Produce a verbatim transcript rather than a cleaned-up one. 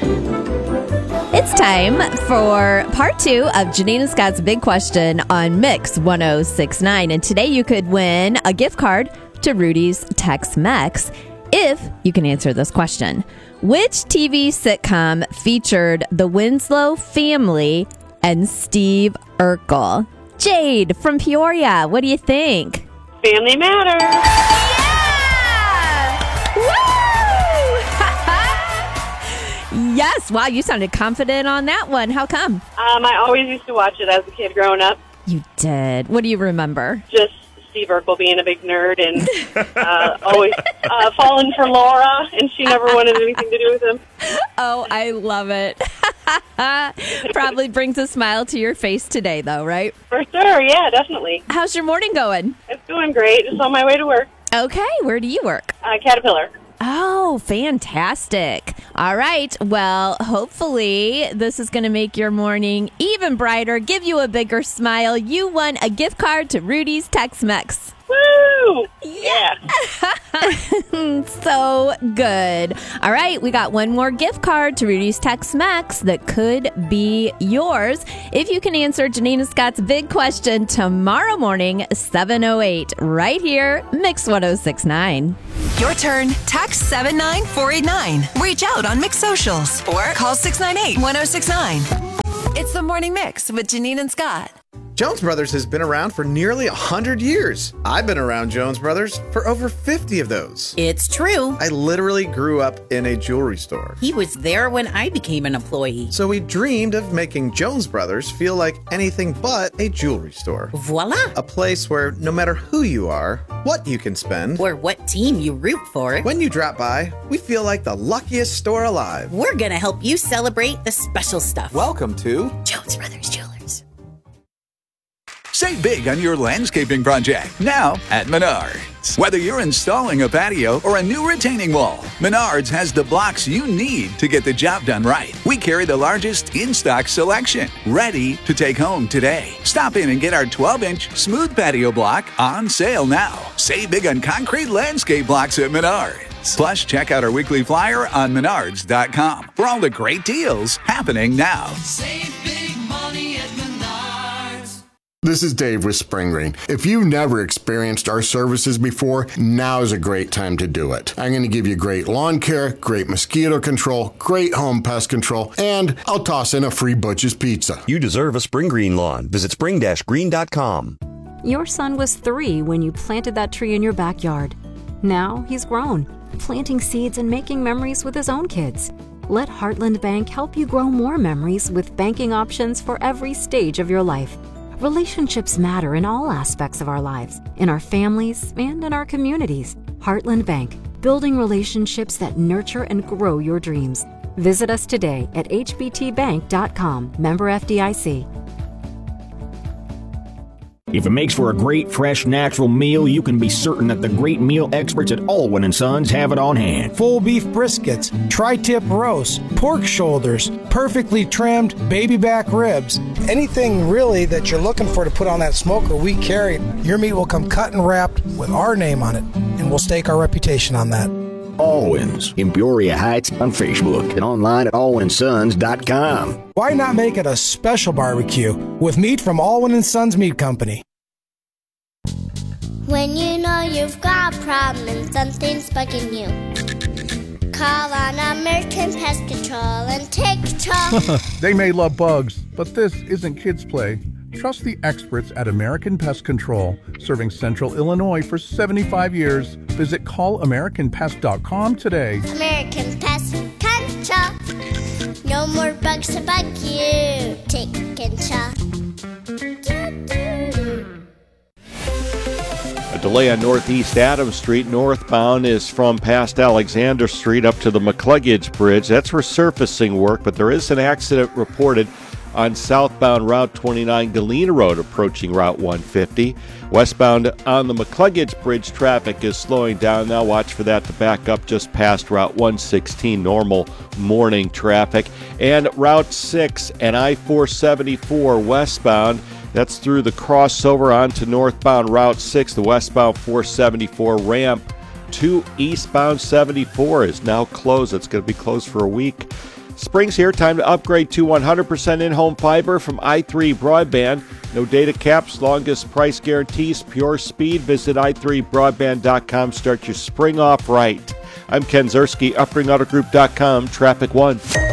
It's time for part two of Janine and Scott's Big Question on Mix one oh six point nine. And today you could win a gift card to Rudy's Tex-Mex if you can answer this question. Which T V sitcom featured the Winslow family and Steve Urkel? Jade from Peoria, what do you think? Family Matters. Yeah! Woo! Yes. Wow, you sounded confident on that one. How come? Um, I always used to watch it as a kid growing up. You did. What do you remember? Just Steve Urkel being a big nerd and uh, always uh, falling for Laura, and she never wanted anything to do with him. Oh, I love it. Probably brings a smile to your face today, though, right? For sure, yeah, definitely. How's your morning going? It's going great. Just on my way to work. Okay, where do you work? Uh, Caterpillar. Oh, fantastic. All right. Well, hopefully this is going to make your morning even brighter, give you a bigger smile. You won a gift card to Rudy's Tex-Mex. Woo! Yeah. So good. All right, we got one more gift card to Rudy's Tex-Mex that could be yours if you can answer Janine and Scott's big question tomorrow morning, seven oh eight, right here, Mix one oh six point nine. Your turn. Text seven nine four eight nine. Reach out on Mix Socials or call six nine eight, one oh six nine. It's the Morning Mix with Janine and Scott. Jones Brothers has been around for nearly one hundred years. I've been around Jones Brothers for over fifty of those. It's true. I literally grew up in a jewelry store. He was there when I became an employee. So we dreamed of making Jones Brothers feel like anything but a jewelry store. Voila! A place where no matter who you are, what you can spend, or what team you root for, when you drop by, we feel like the luckiest store alive. We're gonna help you celebrate the special stuff. Welcome to Jones Brothers Jewelers. Save big on your landscaping project now at Menards. Whether you're installing a patio or a new retaining wall, Menards has the blocks you need to get the job done right. We carry the largest in-stock selection, ready to take home today. Stop in and get our twelve-inch smooth patio block on sale now. Save big on concrete landscape blocks at Menards. Plus, check out our weekly flyer on menards dot com for all the great deals happening now. Save big money at Menards. This is Dave with Spring Green. If you've never experienced our services before, now is a great time to do it. I'm going to give you great lawn care, great mosquito control, great home pest control, and I'll toss in a free Butch's Pizza. You deserve a Spring Green lawn. Visit spring dash green dot com. Your son was three when you planted that tree in your backyard. Now he's grown, planting seeds and making memories with his own kids. Let Heartland Bank help you grow more memories with banking options for every stage of your life. Relationships matter in all aspects of our lives, in our families and in our communities. Heartland Bank, building relationships that nurture and grow your dreams. Visit us today at h b t bank dot com, member F D I C. If it makes for a great, fresh, natural meal, you can be certain that the great meal experts at Allwyn and Sons have it on hand. Full beef briskets, tri-tip roasts, pork shoulders, perfectly trimmed baby back ribs. Anything really that you're looking for to put on that smoker, we carry. Your meat will come cut and wrapped with our name on it, and we'll stake our reputation on that. Allwyn's in Peoria Heights on Facebook and online at allwyn sons dot com. Why not make it a special barbecue with meat from Allwyn and Sons Meat Company? When you know you've got a problem and something's bugging you, call on American Pest Control and take control. They may love bugs, but this isn't kids' play. Trust the experts at American Pest Control, serving Central Illinois for seventy-five years. Visit call american pest dot com today. American Pest Control. No more bugs to bug you. Take control. A delay on Northeast Adams Street. Northbound is from past Alexander Street up to the McCluggage Bridge. That's resurfacing work, but there is an accident reported on southbound Route twenty-nine Galena Road approaching Route one fifty. Westbound on the McCluggage Bridge, traffic is slowing down now. Watch for that to back up just past Route one sixteen, normal morning traffic. And Route six and I four seventy-four westbound, that's through the crossover onto northbound Route six. The westbound four seventy-four ramp to eastbound seventy-four is now closed. It's going to be closed for a week. Spring's here. Time to upgrade to one hundred percent in-home fiber from i three Broadband. No data caps, longest price guarantees, pure speed. Visit i three broadband dot com. Start your spring off right. I'm Ken Zerski, uppering auto group dot com, Traffic One.